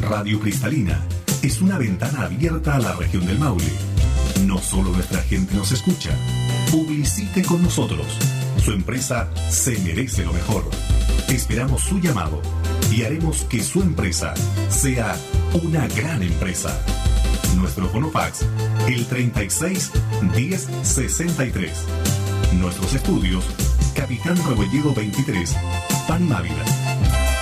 Radio Cristalina es una ventana abierta a la región del Maule. No solo nuestra gente nos escucha, publicite con nosotros. Su empresa se merece lo mejor. Esperamos su llamado y haremos que su empresa sea una gran empresa. Nuestro fonofax, el 36 10 63. Nuestros estudios, Capitán Rebolledo 23, Panimávida.